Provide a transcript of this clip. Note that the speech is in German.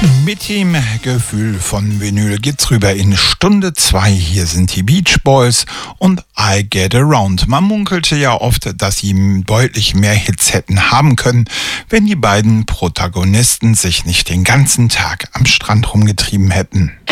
Mit dem Gefühl von Vinyl geht's rüber in Stunde 2. Hier sind die Beach Boys und I Get Around. Man munkelte ja oft, dass sie deutlich mehr Hits hätten haben können, wenn die beiden Protagonisten sich nicht den ganzen Tag am Strand rumgetrieben hätten.